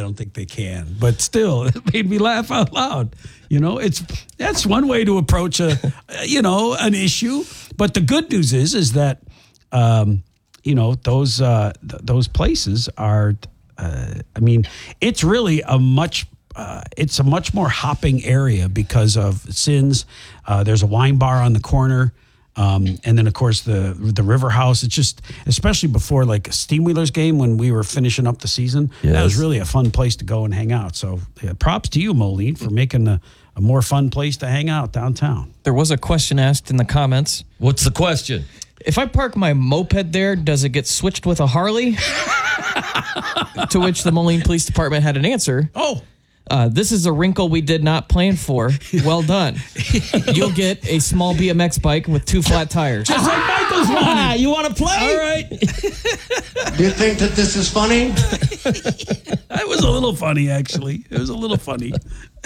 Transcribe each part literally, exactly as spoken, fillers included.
don't think they can. But still, it made me laugh out loud. You know, it's that's one way to approach a, you know, an issue. But the good news is, is that, um, you know, those uh, th- those places are. Uh, I mean, it's really a much. Uh, it's a much more hopping area because of Sins. Uh, there's a wine bar on the corner. Um, and then, of course, the the River House. It's just, especially before like a Steamwheelers game when we were finishing up the season, yes. That was really a fun place to go and hang out. So yeah, props to you, Moline, for making a, a more fun place to hang out downtown. There was a question asked in the comments. What's the question? If I park my moped there, does it get switched with a Harley? To which the Moline Police Department had an answer. Oh. Uh, this is a wrinkle we did not plan for. Well done. You'll get a small B M X bike with two flat tires. Just like Michael's one. Ah, you want to play? All right. Do you think that this is funny? That was a little funny, actually. It was a little funny.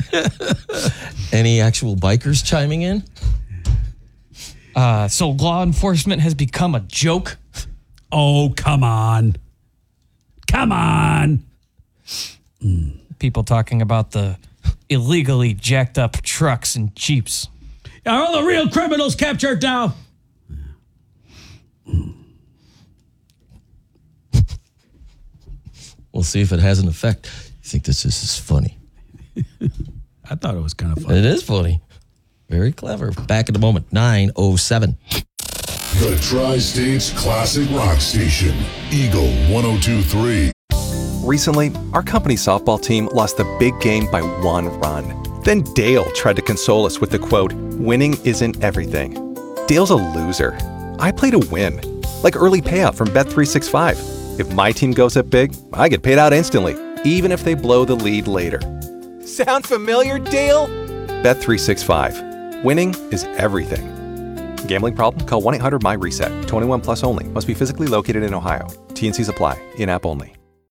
Any actual bikers chiming in? Uh, so law enforcement has become a joke? Oh, come on. Come on. Mm. People talking about the illegally jacked up trucks and Jeeps. Are all the real criminals captured now? We'll see if it has an effect. You think this is, is funny? I thought it was kind of funny. It is funny. Very clever. Back in a moment, nine oh seven. The Tri-States Classic Rock Station, Eagle one oh two point three. Recently, our company softball team lost the big game by one run. Then Dale tried to console us with the quote, "Winning isn't everything." Dale's a loser. I play to win. Like early payout from Bet three sixty-five. If my team goes up big, I get paid out instantly, even if they blow the lead later. Sound familiar, Dale? Bet three sixty-five. Winning is everything. Gambling problem? Call one eight hundred M Y RESET. twenty-one plus only. Must be physically located in Ohio. T N Cs apply. In-app only.